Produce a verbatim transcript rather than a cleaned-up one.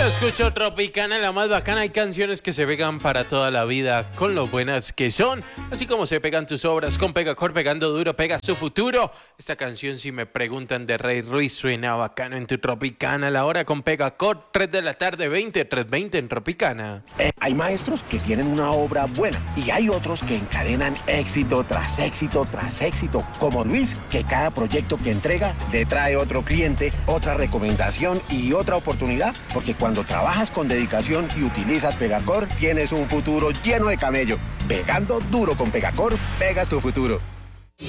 escucho Tropicana, la más bacana. Hay canciones que se pegan para toda la vida, con lo buenas que son. Así como se pegan tus obras con Pegacor, pegando duro, pega su futuro. Esta canción, si me preguntan, de Rey Ruiz, suena bacano en tu Tropicana. La hora con Pegacor, tres de la tarde, veinte, tres veinte en Tropicana. Eh, hay maestros que tienen una obra buena y hay otros que encadenan éxito tras éxito tras éxito, como Luis, que cada proyecto que entrega le trae otro cliente, otra recomendación y otra oportunidad, porque cuando trabajas con dedicación y utilizas Pegacor, tienes un futuro lleno de camello. Pegando duro con Pegacor, pegas tu futuro.